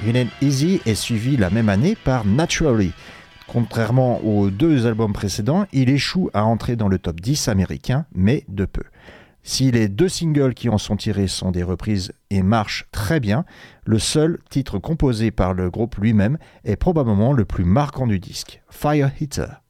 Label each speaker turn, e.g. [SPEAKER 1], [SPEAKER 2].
[SPEAKER 1] It Ain't Easy est suivi la même année par Naturally. Contrairement aux 2 albums précédents, il échoue à entrer dans le top 10 américain, mais de peu. Si les 2 singles qui en sont tirés sont des reprises et marchent très bien, le seul titre composé par le groupe lui-même est probablement le plus marquant du disque, Fire Eater.